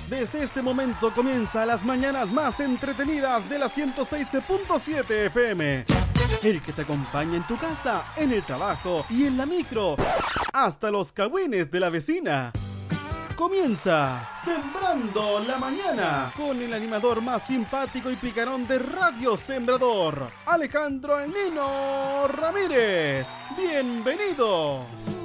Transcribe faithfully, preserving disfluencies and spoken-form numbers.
Desde este momento comienza las mañanas más entretenidas de la ciento seis punto siete F M. El que te acompaña en tu casa, en el trabajo y en la micro, hasta los cagüines de la vecina. Comienza Sembrando la Mañana con el animador más simpático y picarón de Radio Sembrador, Alejandro El Nino Ramírez. ¡Bienvenidos!